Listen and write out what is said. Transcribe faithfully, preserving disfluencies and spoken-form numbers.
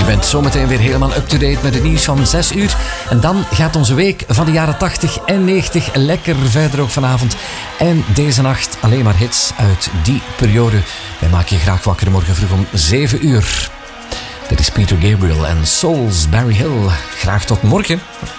bent zometeen weer helemaal up-to-date met het nieuws van zes uur. En dan gaat onze week van de jaren tachtig en negentig lekker verder ook vanavond. En deze nacht alleen maar hits uit die periode. Wij maken je graag wakker morgen vroeg om zeven uur. Dit is Peter Gabriel en Salisbury Hill. Graag tot morgen.